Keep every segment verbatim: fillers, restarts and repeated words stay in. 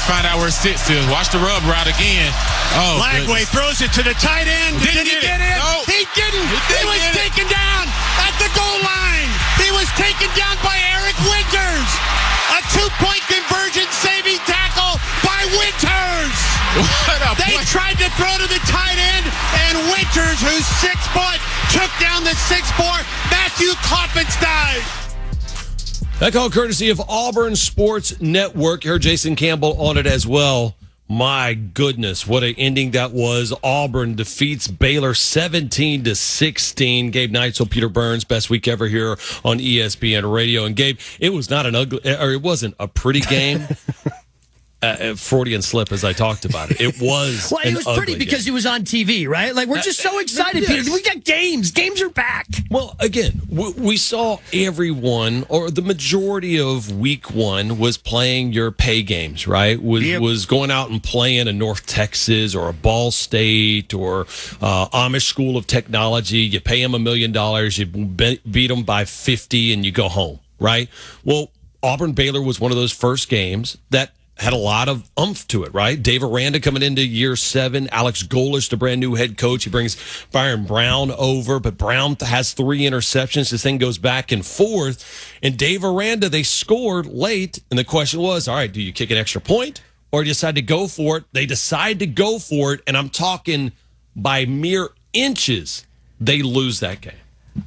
to find out where six is. Watch the rub route again. Oh, Lagway throws it to the tight end. Didn't Did he get get it. it? No. He didn't. He He, didn't was get it. taken down at the goal line. He was taken down by Eric Winters. A two-point conversion saving tackle by Winters. What a They play. tried to throw to the tight end, and Winters, who's six foot, took down the six four Matthew Kloppenstein. That call courtesy of Auburn Sports Network. You heard Jason Campbell on it as well. My goodness, what an ending that was. Auburn defeats Baylor seventeen to sixteen. Gabe Neitzel, Peter Burns, best week ever here on E S P N Radio. And Gabe, it was not an ugly, or it wasn't a pretty game. Uh, Freudian slip as I talked about it. It was Well, it an was pretty ugly because game. it was on T V, right? Like, we're just so excited, yes. Peter. We got games. Games are back. Well, again, we, we saw everyone, or the majority of week one was playing your pay games, right? Was Yep. was going out and playing a North Texas or a Ball State or uh, Amish School of Technology. You pay them a million dollars, you be- beat them by fifty, and you go home, right? Well, Auburn Baylor was one of those first games that had a lot of oomph to it, right? Dave Aranda coming into year seven. Alex Golesh, the brand new head coach. He brings Byron Brown over, but Brown has three interceptions. This thing goes back and forth. And Dave Aranda, they scored late. And the question was, all right, do you kick an extra point or do you decide to go for it? They decide to go for it. And I'm talking by mere inches, they lose that game.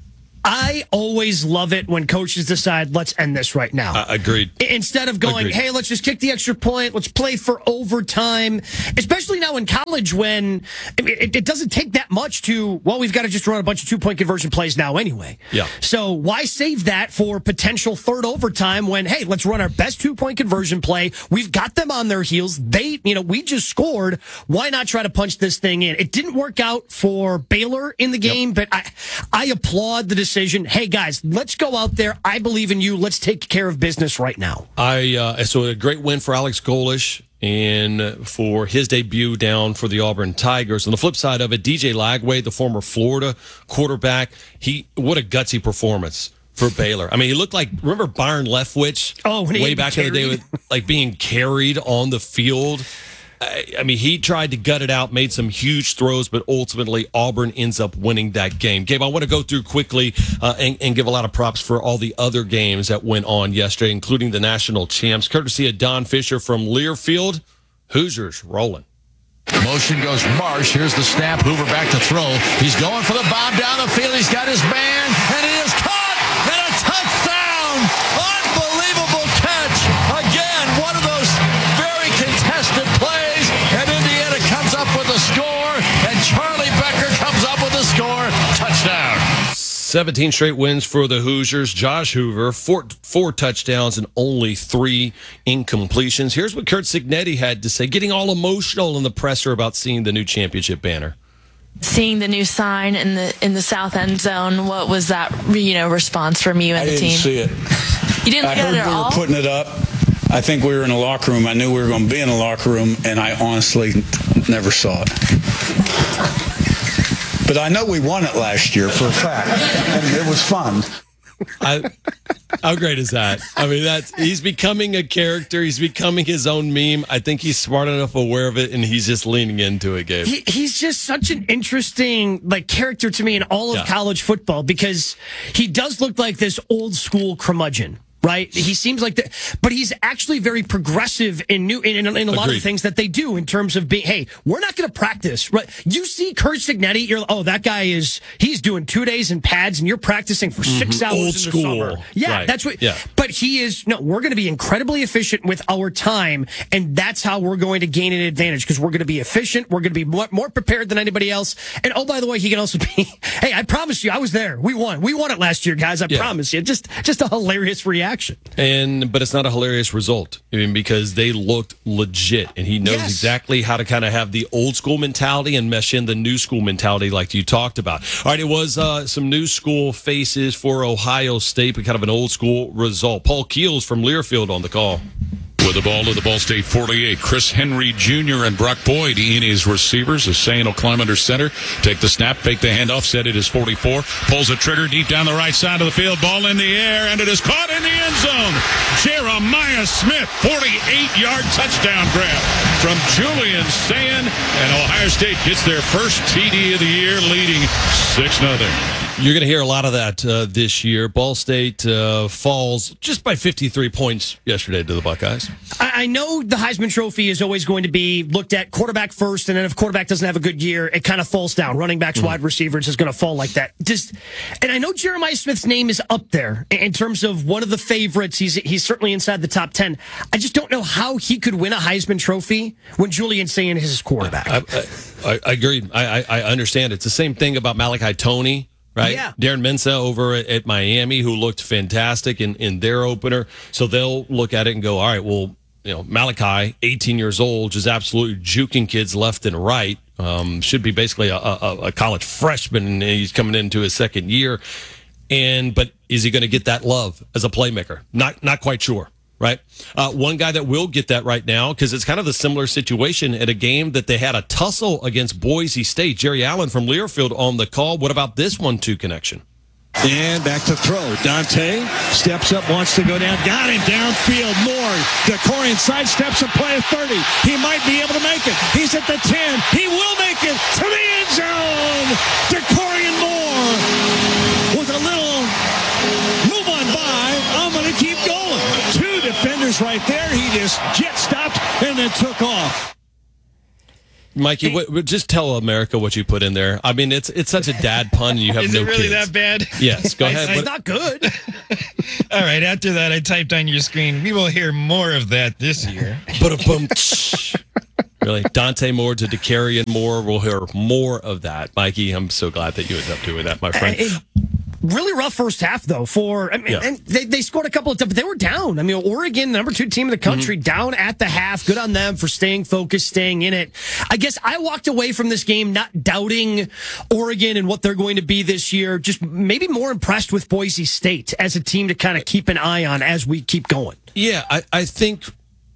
I always love it when coaches decide, let's end this right now. Uh, agreed. Instead of going, Agreed. hey, let's just kick the extra point. Let's play for overtime. Especially now in college when it, it doesn't take that much to, well, we've got to just run a bunch of two-point conversion plays now anyway. Yeah. So why save that for potential third overtime when, hey, let's run our best two-point conversion play. We've got them on their heels. They, you know, we just scored. Why not try to punch this thing in? It didn't work out for Baylor in the game, yep. but I, I applaud the decision. Hey, guys, let's go out there. I believe in you. Let's take care of business right now. I uh, so a great win for Alex Golesh and for his debut down for the Auburn Tigers. On the flip side of it, D J Lagway, the former Florida quarterback, he what a gutsy performance for Baylor. I mean, he looked like, remember Byron Leftwich oh, when he way back in the day with like being carried on the field? I, I mean, he tried to gut it out, made some huge throws, but ultimately Auburn ends up winning that game. Gabe, I want to go through quickly uh, and, and give a lot of props for all the other games that went on yesterday, including the national champs. Courtesy of Don Fisher from Learfield, Hoosiers rolling. Motion goes Marsh. Here's the snap. Hoover back to throw. He's going for the bomb down the field. He's got his man, and it is caught, and a touchdown. Unbelievable catch. Again, one of those very contested plays, and Indiana comes up with a score, and Charlie Becker comes up with a score. Touchdown. seventeen straight wins for the Hoosiers. Josh Hoover, four, four touchdowns and only three incompletions. Here's what Kurt Cignetti had to say, getting all emotional in the presser about seeing the new championship banner. Seeing the new sign in the in the south end zone, what was that, you know, response from you and I the didn't team? see it. You didn't I look at heard it at we all? were putting it up. I think we were in the locker room. I knew we were going to be in the locker room, and I honestly never saw it. But I know we won it last year for a fact, and it was fun. I, how great is that? I mean, that's he's becoming a character. He's becoming his own meme. I think he's smart enough aware of it, and he's just leaning into it, Gabe. He, he's just such an interesting like character to me in all of Yeah. college football because he does look like this old school curmudgeon. Right, he seems like that, but he's actually very progressive in new in, in, in a lot of Agreed. the things that they do in terms of being. Hey, we're not going to practice. Right, you see Kurt Cignetti, you're oh that guy is he's doing two days in pads and you're practicing for six Mm-hmm. hours Old in school. the summer. Yeah, Right. that's what. Yeah. But he is no. We're going to be incredibly efficient with our time, and that's how we're going to gain an advantage because we're going to be efficient. We're going to be more, more prepared than anybody else. And oh, by the way, he can also be. Hey, I promise you, I was there. We won. We won it last year, guys. I Yeah. promise you. Just just a hilarious reaction. And but it's not a hilarious result. I mean, because they looked legit, and he knows Yes. exactly how to kind of have the old school mentality and mesh in the new school mentality, like you talked about. All right, it was uh, some new school faces for Ohio State, but kind of an old school result. Paul Keels from Learfield on the call. With the ball to the Ball State forty-eight, Chris Henry Junior and Brock Boyd in his receivers. Hussein will climb under center, take the snap, fake the handoff, set it is forty-four, pulls the trigger deep down the right side of the field, ball in the air, and it is caught in the end zone. Jeremiah Smith, forty-eight-yard touchdown grab from Julian Sayin, and Ohio State gets their first T D of the year, leading six nothing. You're going to hear a lot of that uh, this year. Ball State uh, falls just by fifty-three points yesterday to the Buckeyes. I, I know the Heisman Trophy is always going to be looked at quarterback first, and then if quarterback doesn't have a good year, it kind of falls down. Running backs, mm-hmm. wide receivers is going to fall like that. Just, and I know Jeremiah Smith's name is up there in terms of one of the favorites. He's he's certainly inside the top ten. I just don't know how he could win a Heisman Trophy when Julian Sayin is his quarterback. I, I, I agree. I, I, I understand. It's the same thing about Malachi Toney. Right? Yeah. Darren Mensah over at, at Miami, who looked fantastic in, in their opener. So they'll look at it and go, all right, well, you know, Malachi, eighteen years old, just absolutely juking kids left and right. Um, should be basically a, a, a college freshman, and he's coming into his second year. And but is he going to get that love as a playmaker? Not not quite sure. Right. Uh, one guy that will get that right now, because it's kind of a similar situation at a game that they had a tussle against Boise State. Jerry Allen from Learfield on the call. What about this one two connection? And back to throw. Dante steps up, wants to go down. Got him downfield. Moore. DeCorian sidesteps and play at thirty. He might be able to make it. He's at the ten. He will make it to the end zone. DeCorian Moore with a little move on by. I'm going to keep going. Two defenders right there. He just jet stopped and then took off. Mikey, what, what, just tell America what you put in there. I mean, it's it's such a dad pun. And you have Is no it really kids. that bad? Yes, go ahead. It's What- not good. All right, after that, I typed on your screen, we will hear more of that this year. Ba-da-bum. Really, Dante Moore to DeCarian Moore. We'll hear more of that. Mikey, I'm so glad that you ended up doing that, my friend. It- Really rough first half, though, for, I mean, Yeah. and they, they scored a couple of times, but they were down. I mean, Oregon, the number two team in the country, mm-hmm. down at the half. Good on them for staying focused, staying in it. I guess I walked away from this game not doubting Oregon and what they're going to be this year, just maybe more impressed with Boise State as a team to kind of keep an eye on as we keep going. Yeah, I, I think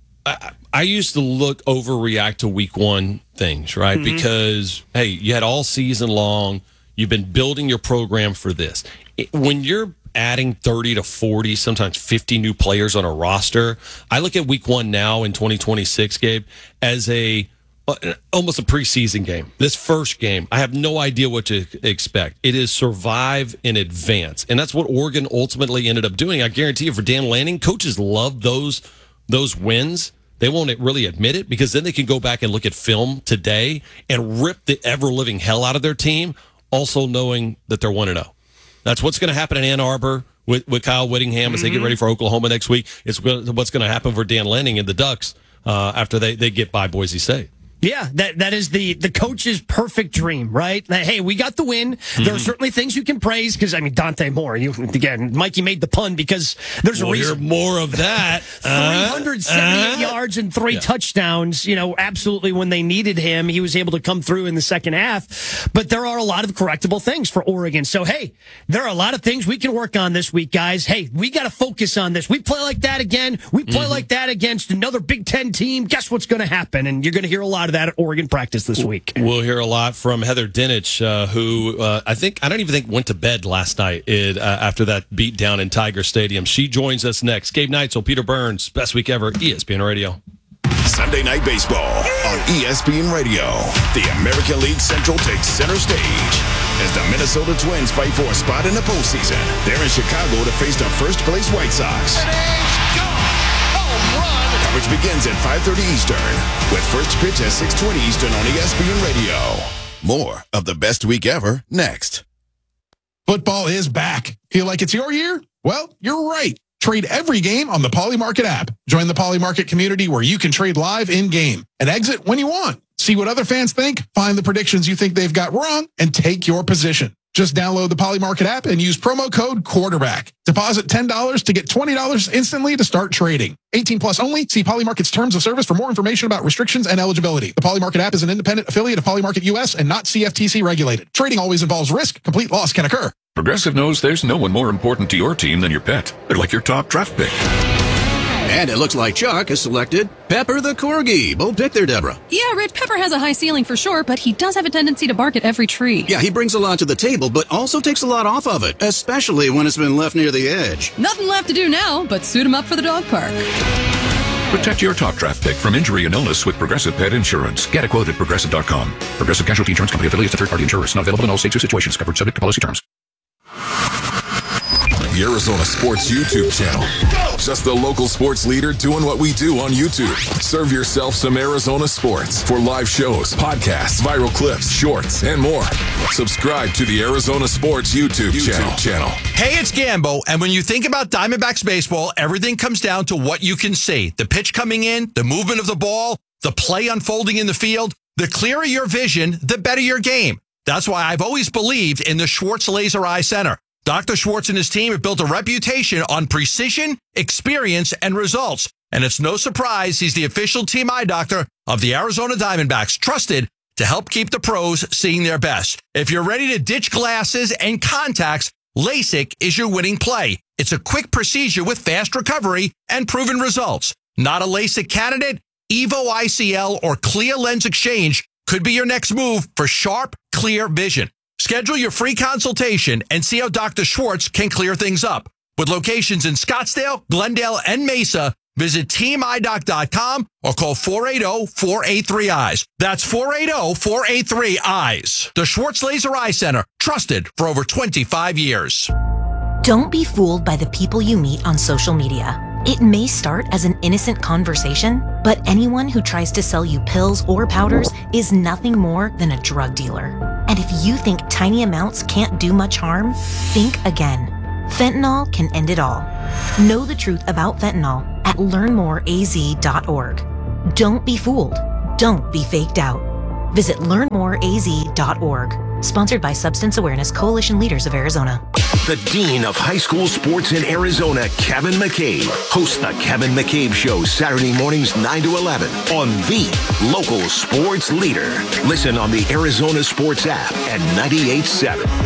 I, I used to look overreact to week one things, right? Mm-hmm. Because, hey, you had all season long. You've been building your program for this. It, when you're adding thirty to forty, sometimes fifty new players on a roster, I look at week one now in twenty twenty-six, Gabe, as a uh, almost a preseason game. This first game, I have no idea what to expect. It is survive in advance. And that's what Oregon ultimately ended up doing. I guarantee you for Dan Lanning, coaches love those those wins. They won't really admit it because then they can go back and look at film today and rip the ever-living hell out of their team, also knowing that they're one and oh. That's what's going to happen in Ann Arbor with, with Kyle Whittingham mm-hmm. as they get ready for Oklahoma next week. It's what's going to happen for Dan Lanning and the Ducks uh, after they, they get by Boise State. Yeah, that that is the the coach's perfect dream, right? That, hey, we got the win. Mm-hmm. There are certainly things you can praise because I mean Dante Moore. You again, Mikey made the pun because there's we'll a reason. Hear more of that. three hundred seventy-eight uh, yards and three yeah. touchdowns. You know, absolutely. When they needed him, he was able to come through in the second half. But there are a lot of correctable things for Oregon. So hey, there are a lot of things we can work on this week, guys. Hey, we got to focus on this. We play like that again. We play mm-hmm. like that against another Big Ten team. Guess what's going to happen? And you're going to hear a lot of that at Oregon practice this week. We'll hear a lot from Heather Dinich, uh, who uh, I think, I don't even think went to bed last night it, uh, after that beat down in Tiger Stadium. She joins us next. Gabe Neitzel, Peter Burns, best week ever, E S P N Radio. Sunday Night Baseball on E S P N Radio. The American League Central takes center stage as the Minnesota Twins fight for a spot in the postseason. They're in Chicago to face the first place White Sox. Coverage begins at five thirty Eastern with first pitch at six twenty Eastern on E S P N Radio. More of the best week ever next. Football is back. Feel like it's your year? Well, you're right. Trade every game on the Polymarket app. Join the Polymarket community where you can trade live in-game and exit when you want. See what other fans think, find the predictions you think they've got wrong, and take your position. Just download the Polymarket app and use promo code quarterback. Deposit ten dollars to get twenty dollars instantly to start trading. eighteen plus only. See Polymarket's terms of service for more information about restrictions and eligibility. The Polymarket app is an independent affiliate of Polymarket U S and not C F T C regulated. Trading always involves risk. Complete loss can occur. Progressive knows there's no one more important to your team than your pet. They're like your top draft pick. And it looks like Chuck has selected Pepper the Corgi. Bold pick there, Deborah. Yeah, Rich, Pepper has a high ceiling for sure, but he does have a tendency to bark at every tree. Yeah, he brings a lot to the table, but also takes a lot off of it, especially when it's been left near the edge. Nothing left to do now but suit him up for the dog park. Protect your top draft pick from injury and illness with Progressive Pet Insurance. Get a quote at Progressive dot com. Progressive Casualty Insurance Company affiliates to third-party insurers. Not available in all states or situations. Covered subject to policy terms. The Arizona Sports YouTube channel. Just the local sports leader doing what we do on YouTube. Serve yourself some Arizona sports for live shows, podcasts, viral clips, shorts, and more. Subscribe to the Arizona Sports YouTube, YouTube channel. channel. Hey, it's Gambo, and when you think about Diamondbacks baseball, everything comes down to what you can see. The pitch coming in, the movement of the ball, the play unfolding in the field. The clearer your vision, the better your game. That's why I've always believed in the Schwartz Laser Eye Center. Doctor Schwartz and his team have built a reputation on precision, experience, and results. And it's no surprise he's the official team eye doctor of the Arizona Diamondbacks, trusted to help keep the pros seeing their best. If you're ready to ditch glasses and contacts, LASIK is your winning play. It's a quick procedure with fast recovery and proven results. Not a LASIK candidate? Evo I C L or Clear Lens Exchange could be your next move for sharp, clear vision. Schedule your free consultation and see how Doctor Schwartz can clear things up. With locations in Scottsdale, Glendale, and Mesa, visit team eye doc dot com or call four eight zero, four eight three, eyes. That's four eight zero, four eight three, eyes. The Schwartz Laser Eye Center, trusted for over twenty-five years. Don't be fooled by the people you meet on social media. It may start as an innocent conversation, but anyone who tries to sell you pills or powders is nothing more than a drug dealer. And if you think tiny amounts can't do much harm, think again. Fentanyl can end it all. Know the truth about fentanyl at learn more a z dot org. Don't be fooled. Don't be faked out. Visit learn more a z dot org. Sponsored by Substance Awareness Coalition Leaders of Arizona. The Dean of High School Sports in Arizona, Kevin McCabe, hosts the Kevin McCabe Show Saturday mornings nine to eleven on the local sports leader. Listen on the Arizona Sports app at ninety-eight point seven.